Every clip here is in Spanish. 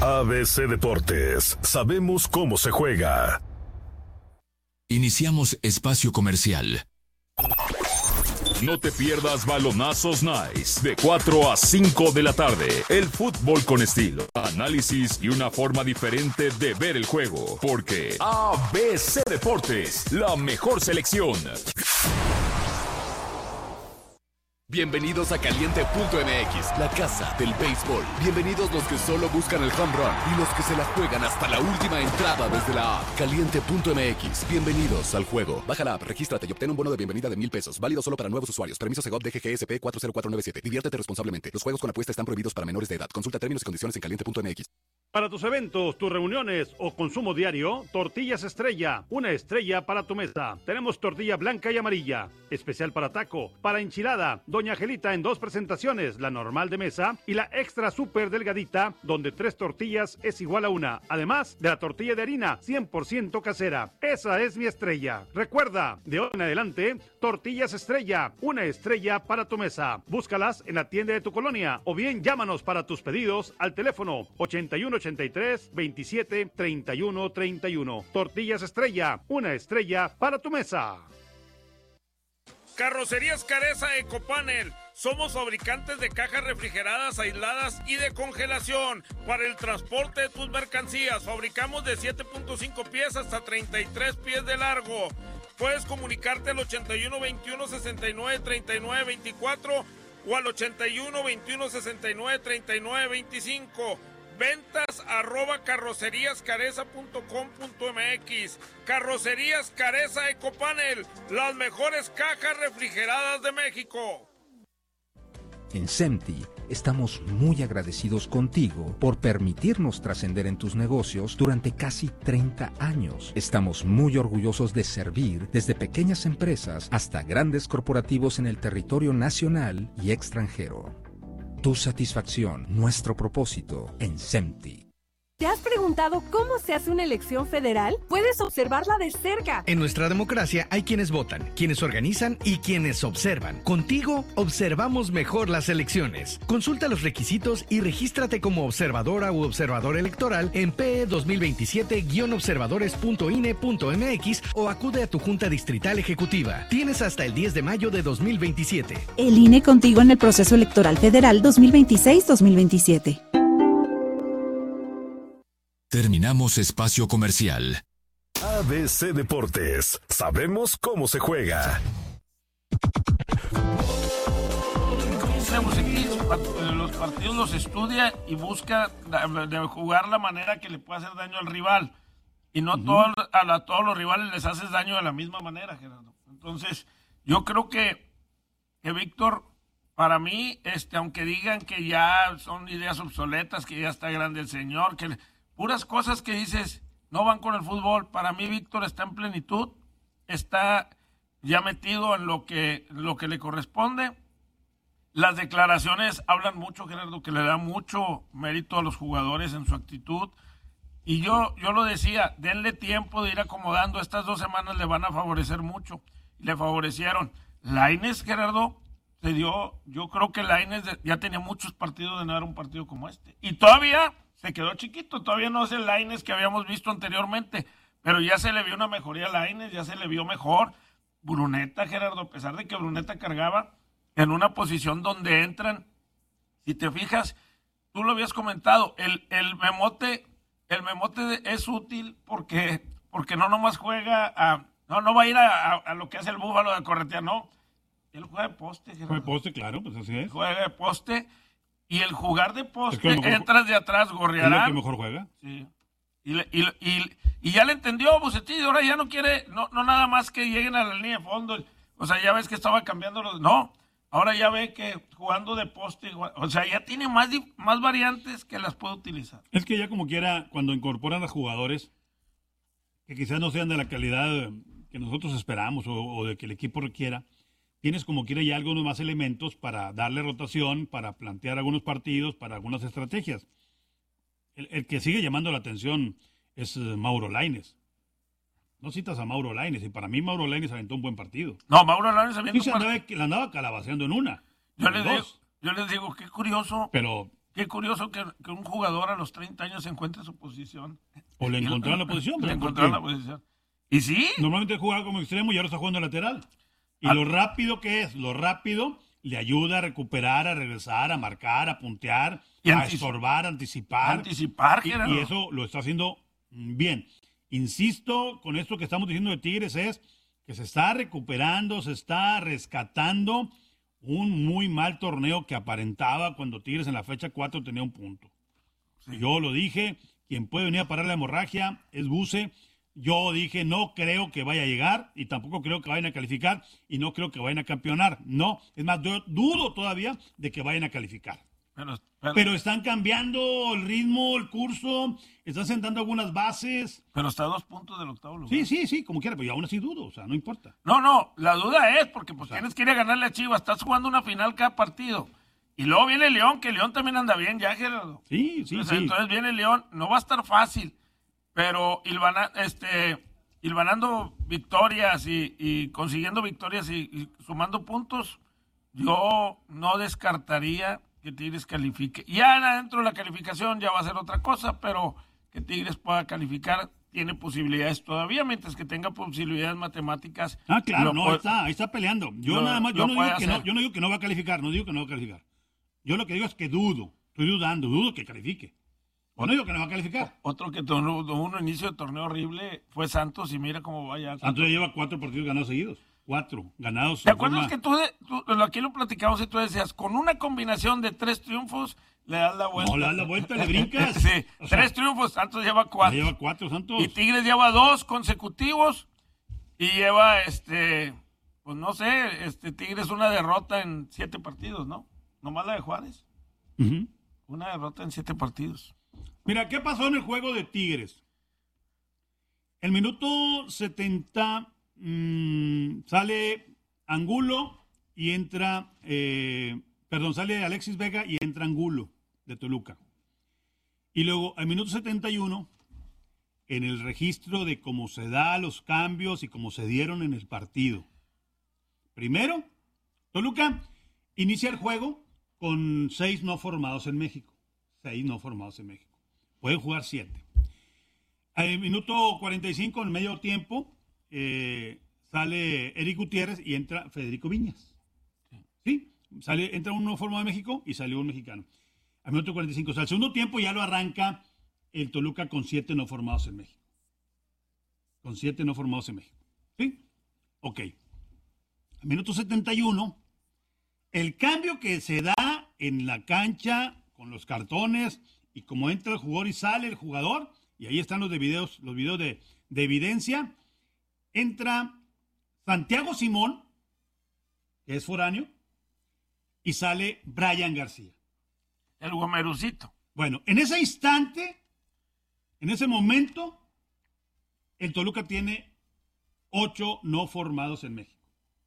ABC Deportes, sabemos cómo se juega. Iniciamos espacio comercial. No te pierdas Balonazos Nice, de 4 a 5 de la tarde. El fútbol con estilo, análisis y una forma diferente de ver el juego. Porque ABC Deportes, la mejor selección. Bienvenidos a Caliente.mx, la casa del béisbol. Bienvenidos los que solo buscan el home run y los que se la juegan hasta la última entrada desde la app. Caliente.mx, bienvenidos al juego. Baja la app, regístrate y obtén un bono de bienvenida de $1,000. Válido solo para nuevos usuarios. Permiso Segov DGGSP 40497. Diviértete responsablemente. Los juegos con apuesta están prohibidos para menores de edad. Consulta términos y condiciones en Caliente.mx. Para tus eventos, tus reuniones o consumo diario, Tortillas Estrella, una estrella para tu mesa. Tenemos tortilla blanca y amarilla, especial para taco, para enchilada, Doña Angelita en 2 presentaciones, la normal de mesa y la extra súper delgadita, donde 3 tortillas es igual a 1, además de la tortilla de harina 100% casera. Esa es mi estrella. Recuerda, de hoy en adelante, Tortillas Estrella, una estrella para tu mesa. Búscalas en la tienda de tu colonia o bien llámanos para tus pedidos al teléfono 8183-27-3131. Tortillas Estrella, una estrella para tu mesa. Carrocerías Careza Ecopanel. Somos fabricantes de cajas refrigeradas, aisladas y de congelación para el transporte de tus mercancías. Fabricamos de 7.5 pies hasta 33 pies de largo. Puedes comunicarte al 81 21 69 39 24 o al 81 21 69 39 25. Ventas @carroceríascareza.com.mx. Carrocerías Careza Ecopanel, las mejores cajas refrigeradas de México. En SEMTI estamos muy agradecidos contigo por permitirnos trascender en tus negocios durante casi 30 años. Estamos muy orgullosos de servir desde pequeñas empresas hasta grandes corporativos en el territorio nacional y extranjero. Tu satisfacción, nuestro propósito en SEMTI. ¿Te has preguntado cómo se hace una elección federal? Puedes observarla de cerca. En nuestra democracia hay quienes votan, quienes organizan y quienes observan. Contigo observamos mejor las elecciones. Consulta los requisitos y regístrate como observadora u observador electoral en PE 2027-observadores.ine.mx o acude a tu Junta Distrital Ejecutiva. Tienes hasta el 10 de mayo de 2027. El INE contigo en el proceso electoral federal 2026-2027. Terminamos espacio comercial. ABC Deportes, sabemos cómo se juega. Los partidos los estudia y busca de jugar la manera que le pueda hacer daño al rival. Y no todos los rivales les haces daño de la misma manera, Gerardo. Entonces, yo creo que Víctor, para mí, aunque digan que ya son ideas obsoletas, que ya está grande el señor, que puras cosas que dices no van con el fútbol. Para mí, Víctor está en plenitud, está ya metido en lo que le corresponde. Las declaraciones hablan mucho, Gerardo, que le da mucho mérito a los jugadores en su actitud. Y yo lo decía, denle tiempo de ir acomodando. Estas 2 semanas le van a favorecer mucho. Le favorecieron. Lainez, Gerardo, yo creo que Lainez ya tenía muchos partidos de no dar un partido como este. Y todavía se quedó chiquito, todavía no es el Lainez que habíamos visto anteriormente, pero ya se le vio una mejoría a Lainez, ya se le vio mejor. Bruneta, Gerardo, a pesar de que Bruneta cargaba en una posición donde entran, si te fijas, tú lo habías comentado, el memote es útil porque no nomás juega no va a ir a lo que hace el Búfalo de corretear, no. Él juega de poste, Gerardo. Juega de poste, claro, pues así es. Juega de poste. Y el jugar de poste, entras de atrás, Gorriarán. ¿Es lo que mejor juega? Sí. Y ya le entendió Bucetich, ahora ya no quiere, no nada más que lleguen a la línea de fondo. O sea, ya ves que estaba cambiando no, ahora ya ve que jugando de poste, o sea, ya tiene más variantes que las puede utilizar. Es que ya como quiera, cuando incorporan a jugadores que quizás no sean de la calidad que nosotros esperamos o de que el equipo requiera, tienes como quiera ya algunos más elementos para darle rotación, para plantear algunos partidos, para algunas estrategias. El que sigue llamando la atención es Mauro Lainez. No citas a Mauro Lainez, y para mí Mauro Lainez aventó un buen partido. No, Mauro Lainez aventó un partido. La andaba calabaceando en una. Yo les digo, qué curioso. Pero Qué curioso que un jugador a los 30 años encuentre su posición. O le encontraron la posición. Le encontraron la posición. ¿Y sí? Normalmente jugaba como extremo y ahora está jugando lateral. Y lo rápido que es, le ayuda a recuperar, a regresar, a marcar, a puntear, a estorbar, a anticipar. Y eso lo está haciendo bien. Insisto, con esto que estamos diciendo de Tigres es que se está recuperando, se está rescatando un muy mal torneo que aparentaba cuando Tigres en la fecha 4 tenía un punto. Sí. Yo lo dije, quien puede venir a parar la hemorragia es Buse. Yo dije, no creo que vaya a llegar y tampoco creo que vayan a calificar y no creo que vayan a campeonar. No, es más, yo dudo todavía de que vayan a calificar. Pero están cambiando el ritmo, el curso, están sentando algunas bases. Pero está a 2 puntos del octavo lugar. Sí, como quiera, pero yo aún así dudo, o sea, no importa. No, la duda es porque pues tienes que ir a ganarle a Chivas, estás jugando una final cada partido. Y luego viene León, que León también anda bien ya, Gerardo. Sí. Entonces viene León, no va a estar fácil. Pero hilvanando victorias y consiguiendo victorias y sumando puntos, yo no descartaría que Tigres califique. Ya adentro de la calificación ya va a ser otra cosa, pero que Tigres pueda calificar tiene posibilidades todavía, mientras que tenga posibilidades matemáticas. Claro, ahí está peleando. Yo no digo que no va a calificar, Yo lo que digo es que dudo que califique. No digo que no va a calificar. Otro que tuvo un inicio de torneo horrible fue Santos y mira cómo va ya. Santos ya lleva 4 partidos ganados seguidos. 4 ganados. ¿Te acuerdas que tú aquí lo platicamos y tú decías, con una combinación de 3 triunfos, le das la vuelta? No, le das la vuelta, le brincas. Sí, 3 triunfos, Santos lleva 4. Lleva 4 Santos. Y Tigres lleva 2 consecutivos y lleva, pues no sé, Tigres una derrota en 7 partidos, ¿no? Nomás la de Juárez. Uh-huh. Una derrota en 7 partidos. Mira, ¿qué pasó en el juego de Tigres? El minuto 70 sale Angulo y entra, sale Alexis Vega y entra Angulo de Toluca. Y luego, al minuto 71, en el registro de cómo se da los cambios y cómo se dieron en el partido. Primero, Toluca inicia el juego con 6 no formados en México. 6 no formados en México. Pueden jugar 7. Al minuto 45, en medio tiempo, sale Eric Gutiérrez y entra Federico Viñas. ¿Sí? Entra un no formado de México y salió un mexicano. Al minuto 45. O sea, al segundo tiempo ya lo arranca el Toluca con 7 no formados en México. Con 7 no formados en México. ¿Sí? Ok. Al minuto 71, el cambio que se da en la cancha con los cartones y como entra el jugador y sale el jugador, y ahí están los videos de evidencia, entra Santiago Simón, que es foráneo, y sale Brian García. El Guamerucito. Bueno, en ese instante, en ese momento, el Toluca tiene 8 no formados en México.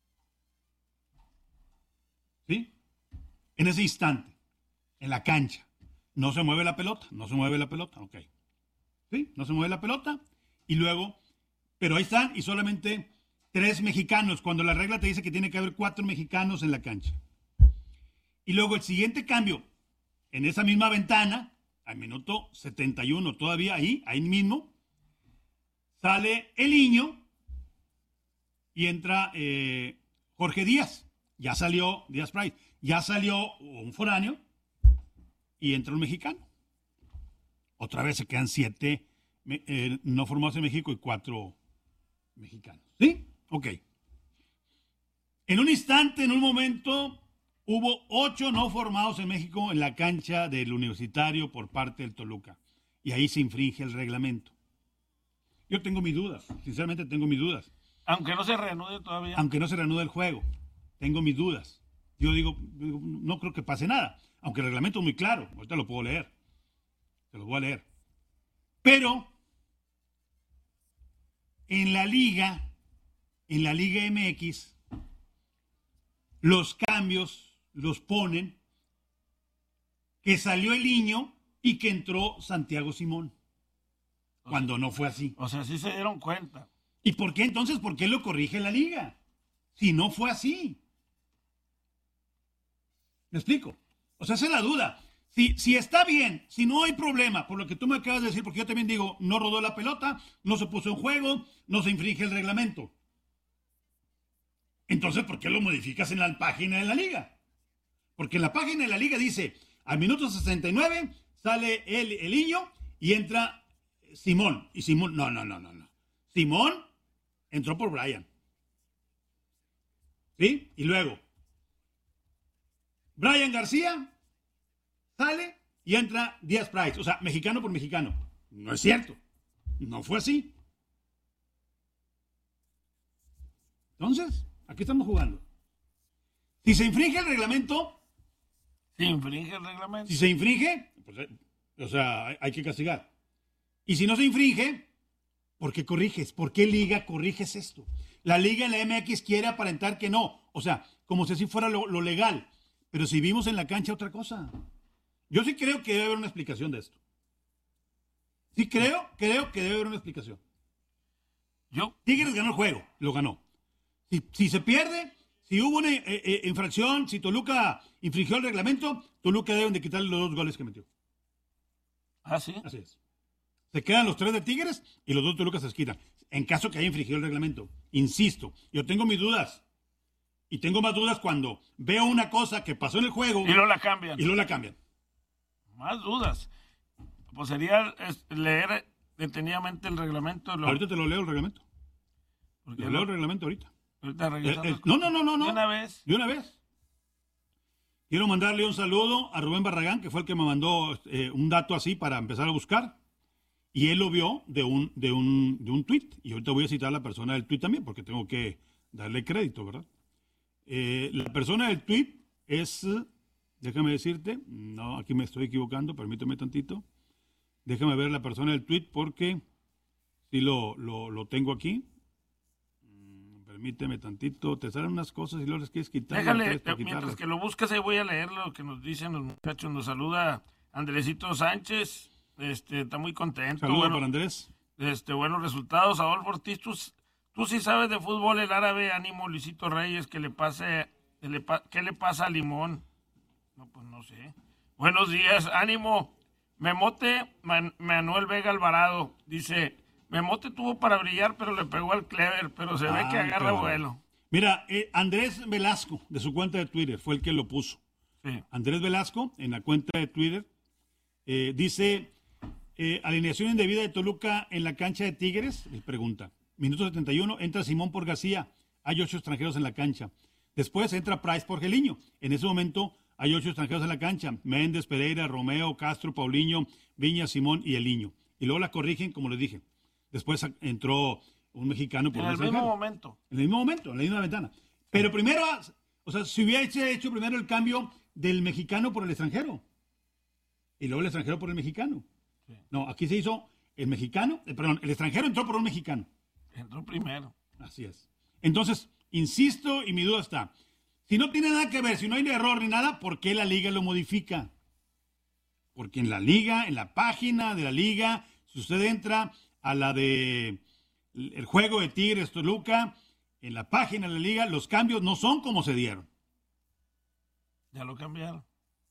¿Sí? En ese instante, en la cancha. No se mueve la pelota, ok. ¿Sí? No se mueve la pelota. Y luego, pero ahí están y solamente 3 mexicanos, cuando la regla te dice que tiene que haber 4 mexicanos en la cancha. Y luego el siguiente cambio, en esa misma ventana, al minuto 71, todavía ahí mismo, sale el Niño y entra Jorge Díaz. Ya salió Díaz Price, ya salió un foráneo y entra un mexicano. Otra vez se quedan 7 no formados en México y 4 mexicanos. ¿Sí? Ok. En un instante, en un momento, hubo 8 no formados en México en la cancha del Universitario por parte del Toluca. Y ahí se infringe el reglamento. Yo tengo mis dudas, sinceramente tengo mis dudas. Aunque no se reanude todavía. Aunque no se reanude el juego, tengo mis dudas. Yo digo, no creo que pase nada. Aunque el reglamento es muy claro, ahorita lo puedo leer. Se los voy a leer. Pero en la Liga MX, los cambios los ponen que salió el Niño y que entró Santiago Simón. Cuando no fue así. O sea, sí se dieron cuenta. ¿Y por qué entonces? ¿Por qué lo corrige la Liga? Si no fue así. ¿Me explico? O sea, esa es la duda. Si está bien, si no hay problema, por lo que tú me acabas de decir, porque yo también digo, no rodó la pelota, no se puso en juego, no se infringe el reglamento. Entonces, ¿por qué lo modificas en la página de la liga? Porque en la página de la liga dice, al minuto 69 sale el niño y entra Simón. Y Simón, no. Simón entró por Brian. ¿Sí? Y luego, Brian García sale y entra Díaz Price. O sea, mexicano por mexicano. No es cierto. No fue así. Entonces, aquí estamos jugando. Si se infringe el reglamento. Si infringe el reglamento. Si se infringe, pues, o sea, hay que castigar. Y si no se infringe, ¿por qué corriges? ¿Por qué liga corriges esto? La liga en la MX quiere aparentar que no. O sea, como si así fuera lo legal. Pero si vimos en la cancha otra cosa. Yo sí creo que debe haber una explicación de esto. Sí creo que debe haber una explicación. Tigres ganó el juego, lo ganó. Si se pierde, si hubo una infracción, si Toluca infringió el reglamento, Toluca deben de quitarle los 2 goles que metió. ¿Ah, sí? Así es. Se quedan los 3 de Tigres y los 2 de Toluca se les quitan. En caso que haya infringido el reglamento. Insisto, yo tengo mis dudas. Y tengo más dudas cuando veo una cosa que pasó en el juego. Y luego la cambian. Más dudas. Pues sería leer detenidamente el reglamento. Ahorita te lo leo el reglamento. Leo el reglamento ahorita. Ahorita regresamos. No. ¿De una vez? De una vez. Quiero mandarle un saludo a Rubén Barragán, que fue el que me mandó un dato así para empezar a buscar. Y él lo vio de un tuit. Y ahorita voy a citar a la persona del tuit también, porque tengo que darle crédito, ¿verdad? La persona del tuit es, déjame decirte, no, aquí me estoy equivocando, permíteme tantito. Déjame ver la persona del tuit porque sí lo tengo aquí. Permíteme tantito, te salen unas cosas y luego les quieres quitar. Déjale, mientras que lo buscas ahí voy a leer lo que nos dicen los muchachos. Nos saluda Andresito Sánchez, está muy contento. Saludos para Andrés. Buenos resultados. Adolfo Ortiz, tú sí sabes de fútbol, el árabe, ánimo Luisito Reyes, ¿qué le pasa a Limón? No, pues no sé. Buenos días, ánimo. Memote, Manuel Vega Alvarado, dice, Memote tuvo para brillar, pero le pegó al Clever, pero se ve que agarra vuelo. Mira, Andrés Velasco, de su cuenta de Twitter, fue el que lo puso. Sí. Andrés Velasco, en la cuenta de Twitter, dice, alineación indebida de Toluca en la cancha de Tigres, él pregunta. Minuto 71, entra Simón por García, hay 8 extranjeros en la cancha. Después entra Price por Geliño. En ese momento hay 8 extranjeros en la cancha. Méndez, Pereira, Romeo, Castro, Paulinho, Viña, Simón y Eliño. Y luego la corrigen, como les dije. Después entró un mexicano por en el mismo momento. En el mismo momento, en la misma ventana. Pero primero, o sea, si hubiera hecho primero el cambio del mexicano por el extranjero. Y luego el extranjero por el mexicano. Sí. No, aquí se hizo el extranjero entró por un mexicano. Entró primero. Así es. Entonces, insisto y mi duda está, si no tiene nada que ver, si no hay error ni nada, ¿por qué la liga lo modifica? Porque en la liga, en la página de la liga, si usted entra a la de el juego de Tigres Toluca, en la página de la liga, los cambios no son como se dieron. Ya lo cambiaron.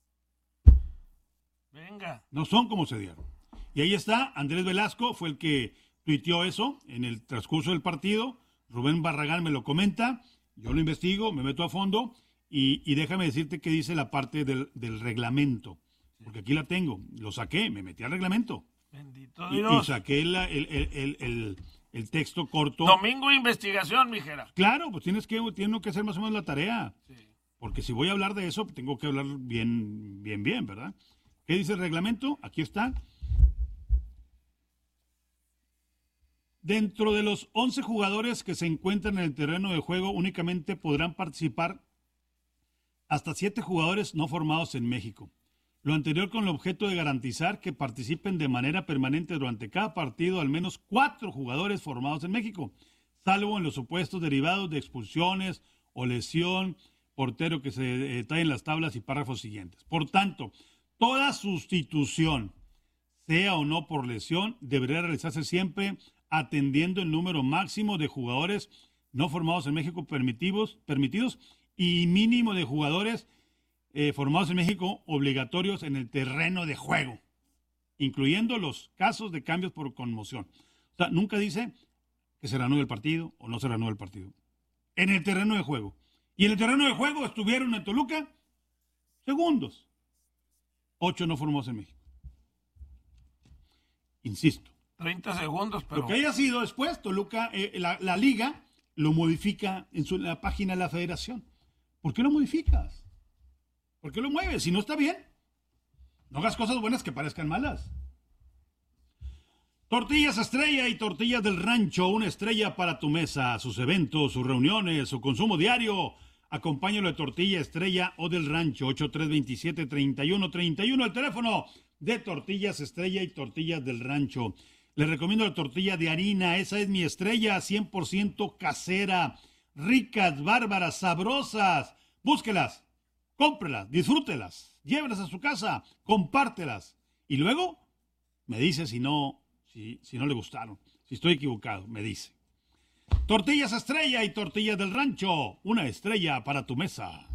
Venga. No son como se dieron. Y ahí está, Andrés Velasco fue el que tuiteó eso en el transcurso del partido. Rubén Barragán me lo comenta, yo lo investigo, me meto a fondo y déjame decirte qué dice la parte del reglamento. Porque aquí la tengo, lo saqué, me metí al reglamento. Bendito Dios. Y saqué el texto corto. Domingo de investigación, mijera. Claro, pues tengo que hacer más o menos la tarea. Sí. Porque si voy a hablar de eso, tengo que hablar bien, ¿verdad? ¿Qué dice el reglamento? Aquí está. Dentro de los 11 jugadores que se encuentran en el terreno de juego, únicamente podrán participar hasta 7 jugadores no formados en México. Lo anterior con el objeto de garantizar que participen de manera permanente durante cada partido al menos 4 jugadores formados en México, salvo en los supuestos derivados de expulsiones o lesión, portero que se detallen en las tablas y párrafos siguientes. Por tanto, toda sustitución, sea o no por lesión, deberá realizarse siempre atendiendo el número máximo de jugadores no formados en México permitidos y mínimo de jugadores formados en México obligatorios en el terreno de juego, incluyendo los casos de cambios por conmoción. O sea, nunca dice que se reanude el partido o no se reanude el partido. En el terreno de juego. Y en el terreno de juego estuvieron en Toluca segundos. 8 no formados en México. Insisto. 30 segundos, pero... Lo que haya sido después, Toluca, la liga lo modifica en la página de la federación. ¿Por qué lo modificas? ¿Por qué lo mueves? Si no está bien, no hagas cosas buenas que parezcan malas. Tortillas Estrella y Tortillas del Rancho, una estrella para tu mesa, sus eventos, sus reuniones, su consumo diario. Acompáñalo de Tortilla Estrella o del Rancho, 8327-3131, el teléfono de Tortillas Estrella y Tortillas del Rancho. Les recomiendo la tortilla de harina, esa es mi estrella, 100% casera, ricas, bárbaras, sabrosas. Búsquelas, cómprelas, disfrútelas, llévelas a su casa, compártelas. Y luego me dice si no le gustaron, si estoy equivocado, me dice. Tortillas Estrella y Tortillas del Rancho, una estrella para tu mesa.